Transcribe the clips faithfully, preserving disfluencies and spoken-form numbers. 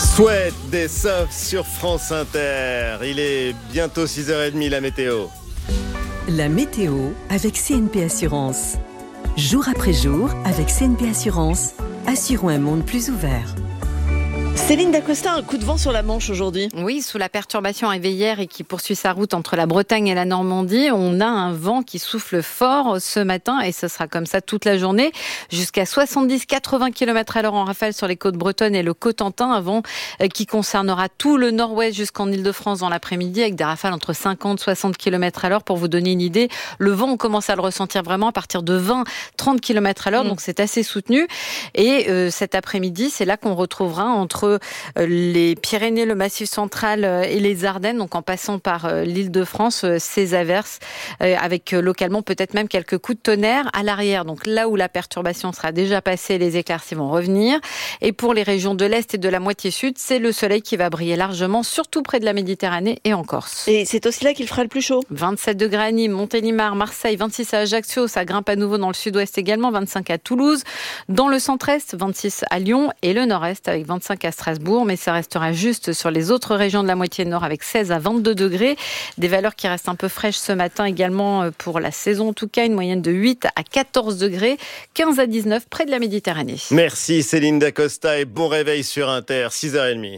Souhaite des Sofs sur France Inter. Il est bientôt six heures trente, la météo. La météo avec C N P Assurance. Jour après jour, avec C N P Assurance, assurons un monde plus ouvert. Céline Dacosta, un coup de vent sur la Manche aujourd'hui. Oui, sous la perturbation arrivée hier et qui poursuit sa route entre la Bretagne et la Normandie, on a un vent qui souffle fort ce matin et ce sera comme ça toute la journée, jusqu'à soixante-dix à quatre-vingts kilomètres à l'heure en rafale sur les côtes bretonnes et le Cotentin, un vent qui concernera tout le nord-ouest jusqu'en Île-de-France dans l'après-midi avec des rafales entre cinquante à soixante kilomètres à l'heure. Pour vous donner une idée, le vent, on commence à le ressentir vraiment à partir de vingt à trente kilomètres à l'heure, mmh. donc c'est assez soutenu. Et euh, cet après-midi, c'est là qu'on retrouvera entre les Pyrénées, le Massif central et les Ardennes, donc en passant par l'Île-de-France, ces averses, avec localement peut-être même quelques coups de tonnerre à l'arrière. Donc là où la perturbation sera déjà passée, les éclaircies vont revenir. Et pour les régions de l'Est et de la moitié sud, c'est le soleil qui va briller largement, surtout près de la Méditerranée et en Corse. Et c'est aussi là qu'il fera le plus chaud. vingt-sept degrés à Nîmes, Montélimar, Marseille, vingt-six à Ajaccio, ça grimpe à nouveau dans le sud-ouest également, vingt-cinq à Toulouse. Dans le centre-est, vingt-six à Lyon et le nord-est avec vingt-cinq à Strasbourg, mais ça restera juste sur les autres régions de la moitié nord avec seize à vingt-deux degrés. Des valeurs qui restent un peu fraîches ce matin également pour la saison, en tout cas une moyenne de huit à quatorze degrés, quinze à dix-neuf près de la Méditerranée. Merci Céline Dacosta et bon réveil sur Inter, six heures trente.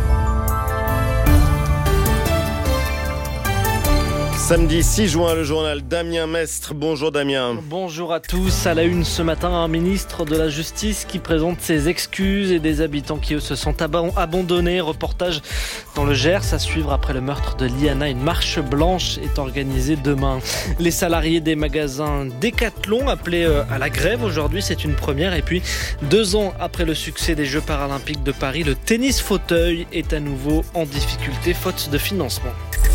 Samedi six juin, le journal Damien Mestre. Bonjour Damien. Bonjour à tous. À la une ce matin, un ministre de la Justice qui présente ses excuses et des habitants qui eux se sentent ab- abandonnés. Reportage dans le Gers à suivre après le meurtre de Liana. Une marche blanche est organisée demain. Les salariés des magasins Decathlon appelés à la grève aujourd'hui, c'est une première. Et puis, deux ans après le succès des Jeux paralympiques de Paris, le tennis fauteuil est à nouveau en difficulté faute de financement.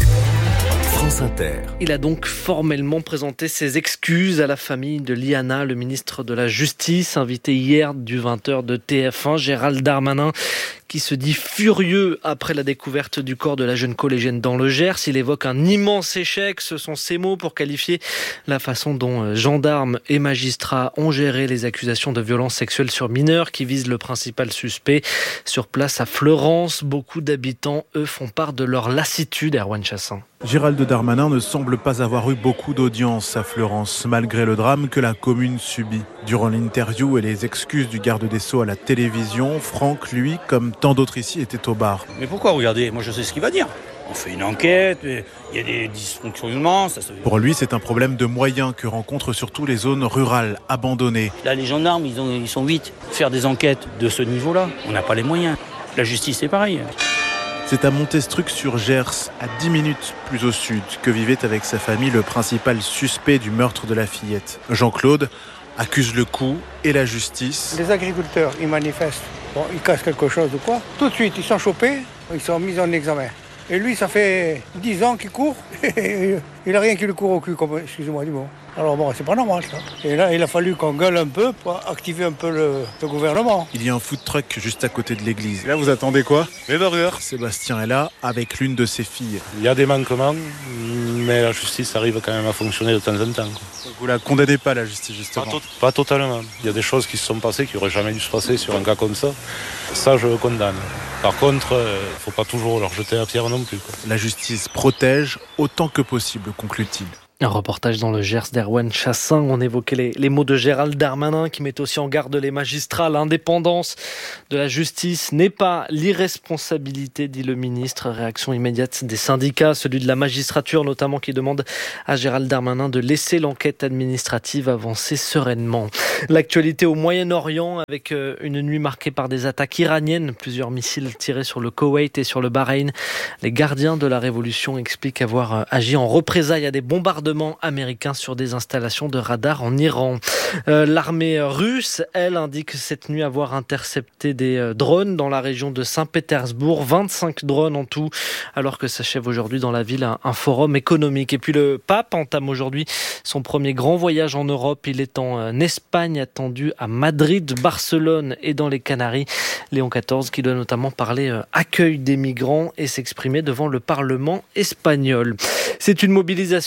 France Inter. Il a donc formellement présenté ses excuses à la famille de Liana. Le ministre de la Justice, invité hier du vingt heures de T F un, Gérald Darmanin, qui se dit furieux après la découverte du corps de la jeune collégienne dans le Gers. Il évoque un immense échec, ce sont ses mots pour qualifier la façon dont gendarmes et magistrats ont géré les accusations de violences sexuelles sur mineurs qui visent le principal suspect. Sur place à Fleurance, beaucoup d'habitants, eux, font part de leur lassitude. Erwan Chassin. Gérald Darmanin ne semble pas avoir eu beaucoup d'audience à Fleurance, malgré le drame que la commune subit. Durant l'interview et les excuses du garde des Sceaux à la télévision, Franck, lui, comme tant d'autres ici, était au bar. Mais pourquoi regarder ? Moi je sais ce qu'il va dire. On fait une enquête, il y a des dysfonctionnements. Ça se... Pour lui, c'est un problème de moyens que rencontrent surtout les zones rurales, abandonnées. Là, les gendarmes, ils, ont, ils sont huit. Faire des enquêtes de ce niveau-là, on n'a pas les moyens. La justice, c'est pareil. C'est à Montestruc-sur-Gers, à dix minutes plus au sud, que vivait avec sa famille le principal suspect du meurtre de la fillette. Jean-Claude accuse le coup et la justice. Les agriculteurs, ils manifestent. Bon, ils cassent quelque chose ou quoi. Tout de suite, ils sont chopés, ils sont mis en examen. Et lui, ça fait dix ans qu'il court. Il n'a rien qui lui court au cul, comme, excusez-moi du mot. Alors bon, c'est pas normal ça. Et là, il a fallu qu'on gueule un peu pour activer un peu le, le gouvernement. Il y a un food truck juste à côté de l'église. Là, vous attendez quoi ? Les burgers. Sébastien est là avec l'une de ses filles. Il y a des manquements, mais la justice arrive quand même à fonctionner de temps en temps. Vous la condamnez pas, la justice, justement ? Pas, to- pas totalement. Il y a des choses qui se sont passées qui n'auraient jamais dû se passer sur un cas comme ça. Ça, je le condamne. Par contre, il euh, ne faut pas toujours leur jeter la pierre non plus, quoi. La justice protège autant que possible, conclut-il. Un reportage dans le Gers d'Erwan Chassin. On évoquait les, les mots de Gérald Darmanin qui met aussi en garde les magistrats. L'indépendance de la justice n'est pas l'irresponsabilité, dit le ministre. Réaction immédiate des syndicats, celui de la magistrature notamment, qui demande à Gérald Darmanin de laisser l'enquête administrative avancer sereinement. L'actualité au Moyen-Orient avec une nuit marquée par des attaques iraniennes. Plusieurs missiles tirés sur le Koweït et sur le Bahreïn. Les gardiens de la révolution expliquent avoir agi en représailles à des bombardements américains sur des installations de radar en Iran. Euh, l'armée russe, elle, indique cette nuit avoir intercepté des euh, drones dans la région de Saint-Pétersbourg. vingt-cinq drones en tout, alors que s'achève aujourd'hui dans la ville un, un forum économique. Et puis le pape entame aujourd'hui son premier grand voyage en Europe. Il est en euh, Espagne, attendu à Madrid, Barcelone et dans les Canaries. Léon quatorze qui doit notamment parler euh, accueil des migrants et s'exprimer devant le Parlement espagnol. C'est une mobilisation euh,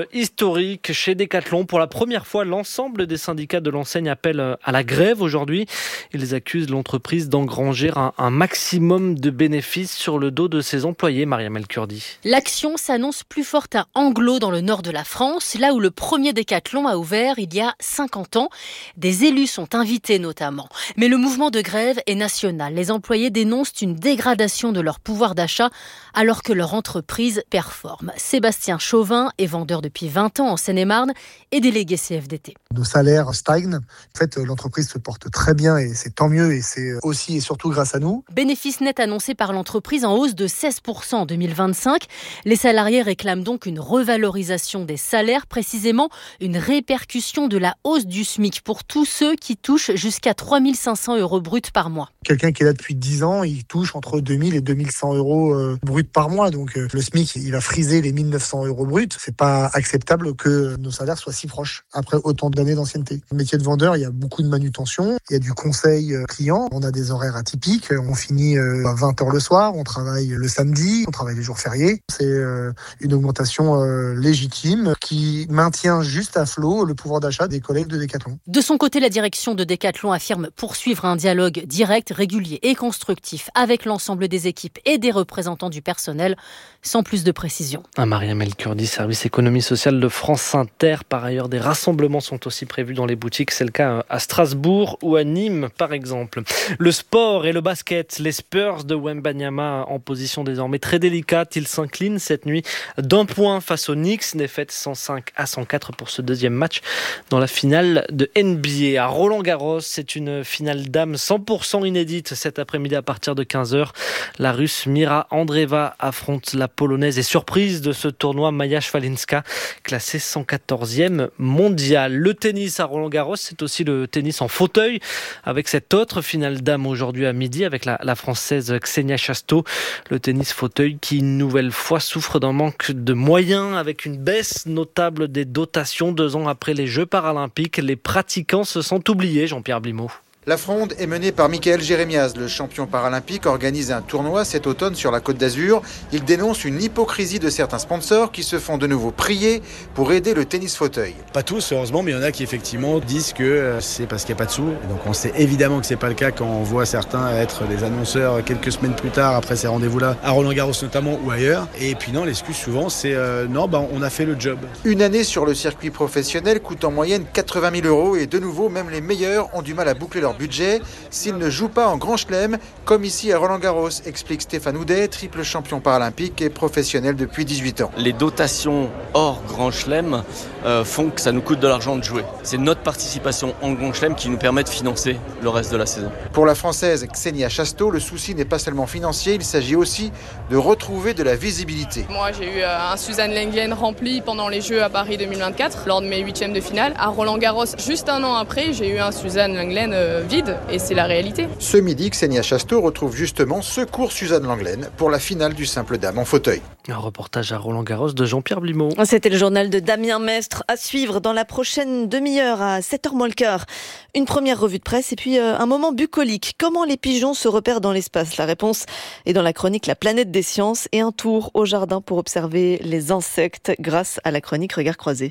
historique chez Decathlon. Pour la première fois, l'ensemble des syndicats de l'enseigne appellent à la grève aujourd'hui. Ils accusent l'entreprise d'engranger un, un maximum de bénéfices sur le dos de ses employés. Mariam El Kurdi. L'action s'annonce plus forte à Anglo, dans le nord de la France, là où le premier Decathlon a ouvert il y a cinquante ans. Des élus sont invités notamment. Mais le mouvement de grève est national. Les employés dénoncent une dégradation de leur pouvoir d'achat alors que leur entreprise performe. Sébastien Chauvin est vendeur depuis vingt ans en Seine-et-Marne et délégué C F D T. Nos salaires stagnent. En fait, l'entreprise se porte très bien et c'est tant mieux et c'est aussi et surtout grâce à nous. Bénéfice net annoncé par l'entreprise en hausse de seize pour cent en deux mille vingt-cinq. Les salariés réclament donc une revalorisation des salaires, précisément une répercussion de la hausse du SMIC pour tous ceux qui touchent jusqu'à trois mille cinq cents euros bruts par mois. Quelqu'un qui est là depuis dix ans, il touche entre deux mille et deux mille cent euros euh, bruts par mois. Donc euh, le SMIC, il va friser les mille neuf cents euros bruts. C'est pas acceptable que nos salaires soient si proches après autant d'années d'ancienneté. Le métier de vendeur, il y a beaucoup de manutention, il y a du conseil client, on a des horaires atypiques, on finit à vingt heures le soir, on travaille le samedi, on travaille les jours fériés. C'est une augmentation légitime qui maintient juste à flot le pouvoir d'achat des collègues de Decathlon. De son côté, la direction de Decathlon affirme poursuivre un dialogue direct, régulier et constructif avec l'ensemble des équipes et des représentants du personnel, sans plus de précision. Ah, Mariam El Kurdi, service économie sociale de France Inter. Par ailleurs, des rassemblements sont aussi prévus dans les boutiques. C'est le cas à Strasbourg ou à Nîmes, par exemple. Le sport et le basket. Les Spurs de Wembanyama en position désormais très délicate. Ils s'inclinent cette nuit d'un point face aux Knicks. Défaite cent cinq à cent quatre pour ce deuxième match dans la finale de N B A. À Roland-Garros, c'est une finale dames cent pour cent inédite cet après-midi à partir de quinze heures. La Russe Mira Andreeva affronte la Polonaise et surprise de ce tournoi, Maja Szwalinska, classée cent quatorzième mondiale. Le tennis à Roland-Garros, c'est aussi le tennis en fauteuil avec cette autre finale dames aujourd'hui à midi avec la, la Française Ksenia Chasto. Le tennis fauteuil qui une nouvelle fois souffre d'un manque de moyens avec une baisse notable des dotations deux ans après les Jeux paralympiques. Les pratiquants se sont oubliés, Jean-Pierre Blimaud. La fronde est menée par Michael Jérémiaz. Le champion paralympique organise un tournoi cet automne sur la Côte d'Azur. Il dénonce une hypocrisie de certains sponsors qui se font de nouveau prier pour aider le tennis fauteuil. Pas tous, heureusement, mais il y en a qui effectivement disent que c'est parce qu'il n'y a pas de sous. Et donc on sait évidemment que c'est pas le cas quand on voit certains être des annonceurs quelques semaines plus tard après ces rendez-vous-là, à Roland-Garros notamment ou ailleurs. Et puis non, l'excuse souvent c'est euh, non, bah, on a fait le job. Une année sur le circuit professionnel coûte en moyenne quatre-vingt mille euros et de nouveau, même les meilleurs ont du mal à boucler leur budget s'ils ne jouent pas en Grand Chelem, comme ici à Roland-Garros, explique Stéphane Houdet, triple champion paralympique et professionnel depuis dix-huit ans. Les dotations hors Grand Chelem euh, font que ça nous coûte de l'argent de jouer. C'est notre participation en Grand Chelem qui nous permet de financer le reste de la saison. Pour la Française Ksenia Chasto, le souci n'est pas seulement financier, il s'agit aussi de retrouver de la visibilité. Moi, j'ai eu un Suzanne Lenglen rempli pendant les Jeux à Paris deux mille vingt-quatre, lors de mes huitièmes de finale. À Roland-Garros, juste un an après, j'ai eu un Suzanne Lenglen euh, vide. Et c'est la réalité. Ce midi, Ksenia Chasto retrouve justement ce cours Suzanne Lenglen pour la finale du simple dame en fauteuil. Un reportage à Roland-Garros de Jean-Pierre Blimaud. C'était le journal de Damien Mestre à suivre dans la prochaine demi-heure à sept heures moins le quart. Une première revue de presse et puis euh, un moment bucolique. Comment les pigeons se repèrent dans l'espace? La réponse est dans la chronique La planète des sciences et un tour au jardin pour observer les insectes grâce à la chronique Regard croisé.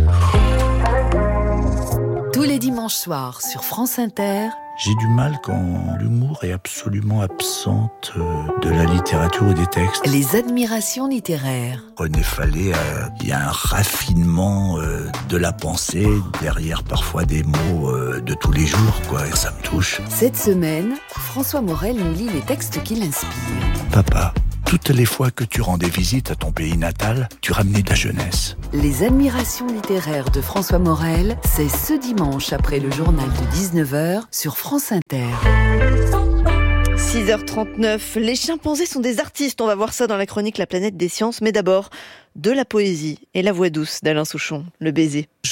Tous les dimanches soirs sur France Inter. J'ai du mal quand l'humour est absolument absente de la littérature ou des textes. Les admirations littéraires. René Fallet a bien un raffinement de la pensée derrière parfois des mots de tous les jours, quoi. Et ça me touche. Cette semaine, François Morel nous lit les textes qui l'inspirent. Papa, toutes les fois que tu rendais visite à ton pays natal, tu ramenais ta jeunesse. Les admirations littéraires de François Morel, c'est ce dimanche après le journal de dix-neuf heures sur France Inter. six heures trente-neuf, les chimpanzés sont des artistes, on va voir ça dans la chronique La planète des sciences, mais d'abord, de la poésie et la voix douce d'Alain Souchon, le baiser.